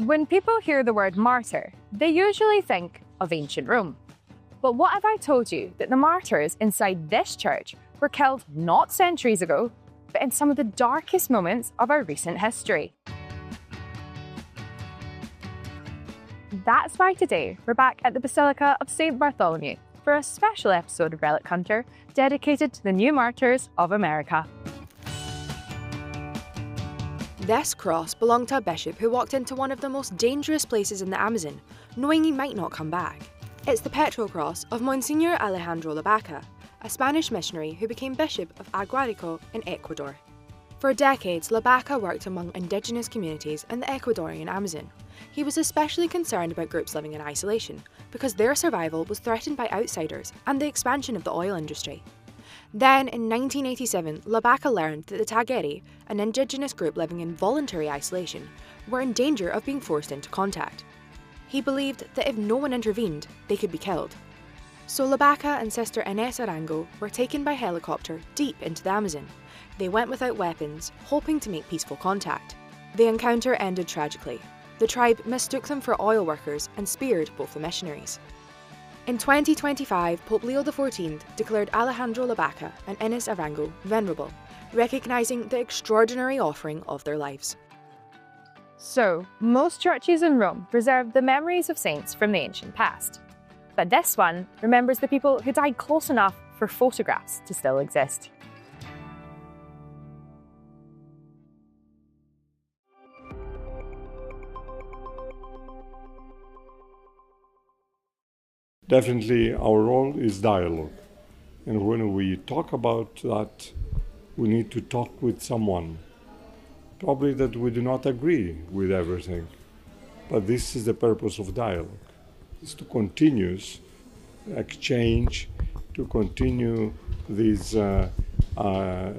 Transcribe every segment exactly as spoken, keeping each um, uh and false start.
When people hear the word martyr, they usually think of ancient Rome. But what if I told you that the martyrs inside this church were killed not centuries ago, but in some of the darkest moments of our recent history? That's why today we're back at the Basilica of Saint Bartholomew for a special episode of Relic Hunter dedicated to the new martyrs of America. This cross belonged to a bishop who walked into one of the most dangerous places in the Amazon, knowing he might not come back. It's the petrol cross of Monsignor Alejandro Labaca, a Spanish missionary who became Bishop of Aguarico in Ecuador. For decades, Labaca worked among indigenous communities in the Ecuadorian Amazon. He was especially concerned about groups living in isolation because their survival was threatened by outsiders and the expansion of the oil industry. Then, in nineteen eighty-seven, Labaca learned that the Tagueri, an indigenous group living in voluntary isolation, were in danger of being forced into contact. He believed that if no one intervened, they could be killed. So Labaca and Sister Ines Arango were taken by helicopter deep into the Amazon. They went without weapons, hoping to make peaceful contact. The encounter ended tragically. The tribe mistook them for oil workers and speared both the missionaries. In twenty twenty-five, Pope Leo the fourteenth declared Alejandro Labaca and Ines Arango venerable, recognising the extraordinary offering of their lives. So, most churches in Rome preserve the memories of saints from the ancient past. But this one remembers the people who died close enough for photographs to still exist. Definitely our role is dialogue. And when we talk about that, we need to talk with someone. Probably that we do not agree with everything. But this is the purpose of dialogue. It's to continue exchange, to continue this, uh, uh,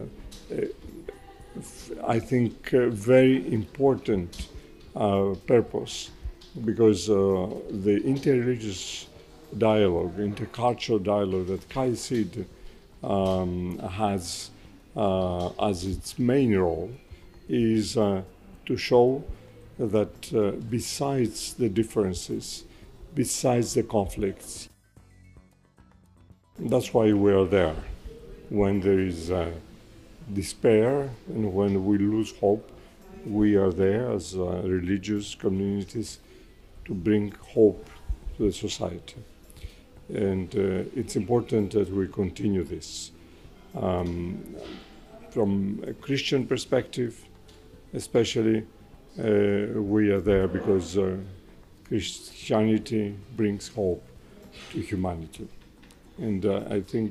I think, uh, very important uh, purpose, because uh, the interreligious dialogue, intercultural dialogue that CAICID um, has uh, as its main role is uh, to show that uh, besides the differences, besides the conflicts, that's why we are there. When there is uh, despair and when we lose hope, we are there as uh, religious communities to bring hope to the society. And uh, it's important that we continue this. Um, from a Christian perspective, especially, uh, we are there because uh, Christianity brings hope to humanity. And uh, I think